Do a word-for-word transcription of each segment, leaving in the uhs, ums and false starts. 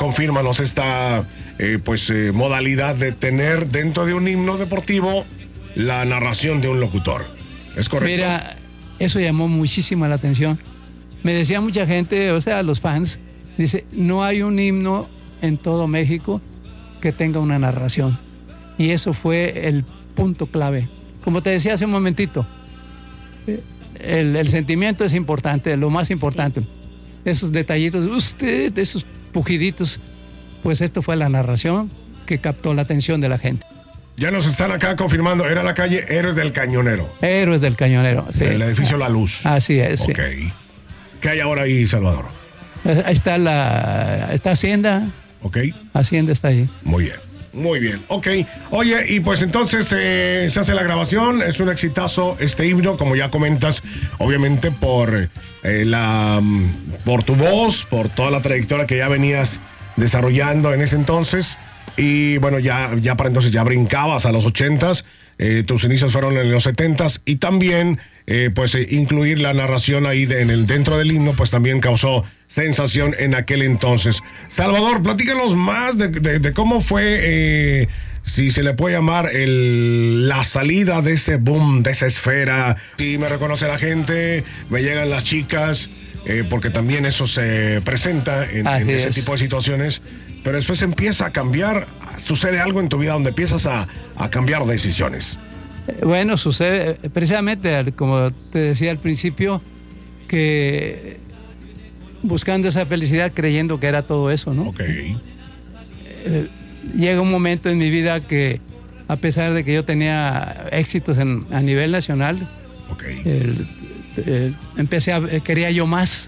confírmanos esta eh, pues eh, modalidad de tener dentro de un himno deportivo la narración de un locutor. ¿Es correcto? Mira, eso llamó muchísimo la atención. Me decía mucha gente, o sea, los fans, dice, no hay un himno en todo México que tenga una narración. Y eso fue el punto clave. Como te decía hace un momentito, el, el sentimiento es importante, lo más importante. Esos detallitos, usted, esos pujiditos, pues esto fue la narración que captó la atención de la gente. Ya nos están acá confirmando, era la calle Héroes del Cañonero. Héroes del Cañonero, sí. El edificio La Luz. Así es, Ok. sí. ¿Qué hay ahora ahí, Salvador? Ahí está la está Hacienda. Ok. Hacienda está ahí. Muy bien, muy bien. Ok. Oye, y pues entonces eh, se hace la grabación, es un exitazo este himno, como ya comentas, obviamente por, eh, la, por tu voz, por toda la trayectoria que ya venías desarrollando en ese entonces. Y bueno, ya, ya para entonces ya brincabas a los ochentas, eh, tus inicios fueron en los setentas y también eh, pues eh, incluir la narración ahí de, en el, dentro del himno pues también causó sensación en aquel entonces. Salvador, platícanos más de, de, de cómo fue, eh, si se le puede llamar, el, la salida de ese boom, de esa esfera. Si me reconoce la gente, me llegan las chicas, eh, porque también eso se presenta en, en ese tipo de situaciones. Pero después empieza a cambiar, sucede algo en tu vida donde empiezas a, a cambiar decisiones. Bueno, sucede precisamente, como te decía al principio, que buscando esa felicidad creyendo que era todo eso, ¿no? Ok. Eh, llega un momento en mi vida que, a pesar de que yo tenía éxitos en, a nivel nacional, okay. el, el, empecé a, quería yo más.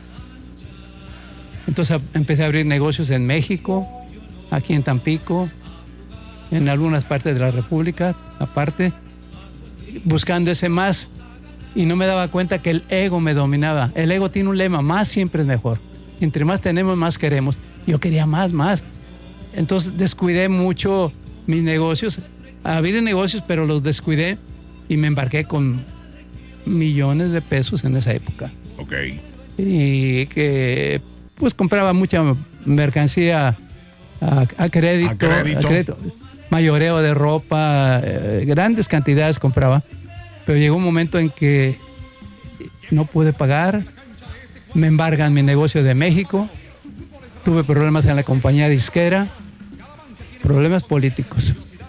Entonces empecé a abrir negocios en México, aquí en Tampico, en algunas partes de la República, aparte, buscando ese más, y no me daba cuenta que el ego me dominaba. El ego tiene un lema, más siempre es mejor. Entre más tenemos, más queremos. Yo quería más, más. Entonces descuidé mucho mis negocios, abrí negocios, pero los descuidé y me embarqué con millones de pesos en esa época. Ok. Y que pues compraba mucha mercancía a, a, crédito, a crédito, a crédito, mayoreo de ropa, eh, grandes cantidades compraba, pero llegó un momento en que no pude pagar, me embargan mi negocio de México, tuve problemas en la compañía disquera, problemas políticos,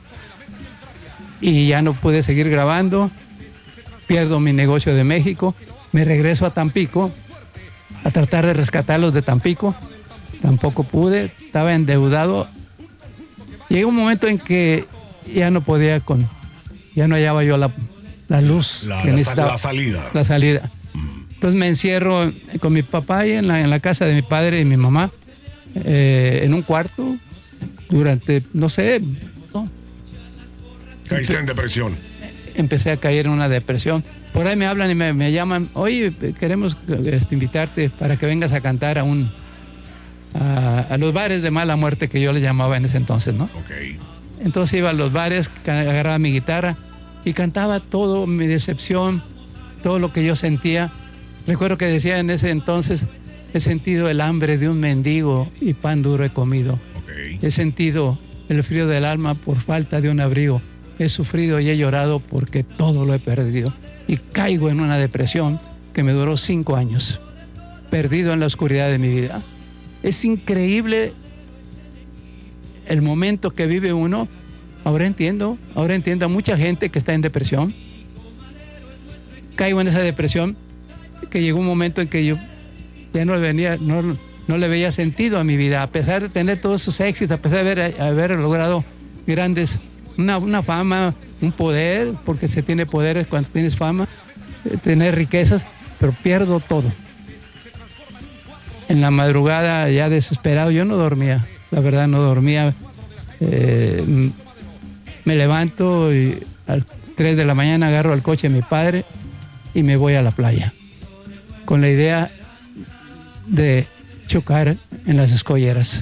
y ya no pude seguir grabando, pierdo mi negocio de México, me regreso a Tampico a tratar de rescatarlos de Tampico, tampoco pude, estaba endeudado. Llegó un momento en que ya no podía con, ya no hallaba yo la, la luz la, que la, necesitaba, la salida. La salida. Mm. Entonces me encierro con mi papá ahí en la, en la casa de mi padre y mi mamá, eh, en un cuarto, durante, no sé. ¿no? Caíste en depresión. Empecé a caer en una depresión. Por ahí me hablan y me, me llaman, oye, queremos este, invitarte para que vengas a cantar a un a, a los bares de mala muerte que yo le llamaba en ese entonces, ¿no? Ok. Entonces iba a los bares, agarraba mi guitarra y cantaba todo mi decepción, todo lo que yo sentía. Recuerdo que decía en ese entonces, he sentido el hambre de un mendigo y pan duro he comido. Okay. He sentido el frío del alma por falta de un abrigo. He sufrido y he llorado porque todo lo he perdido. Y caigo en una depresión que me duró cinco años, perdido en la oscuridad de mi vida. Es increíble el momento que vive uno. Ahora entiendo, ahora entiendo a mucha gente que está en depresión. Caigo en esa depresión que llegó un momento en que yo ya no le, venía, no, no le veía sentido a mi vida, a pesar de tener todos esos éxitos, a pesar de haber, haber logrado grandes, una, una fama, un poder, porque se tiene poderes cuando tienes fama, tener riquezas, pero pierdo todo. En la madrugada, ya desesperado, yo no dormía, la verdad no dormía. Eh, me levanto y a las tres de la mañana agarro el coche de mi padre y me voy a la playa, con la idea de chocar en las escolleras.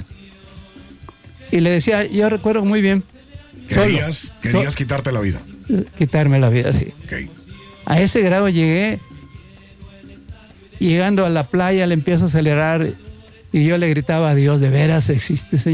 Y le decía, yo recuerdo muy bien. ¿Querías, solo, querías solo, quitarte la vida? Quitarme la vida, sí. Okay. A ese grado llegué. Llegando a la playa le empiezo a acelerar y yo le gritaba a Dios, ¿de veras existe, Señor?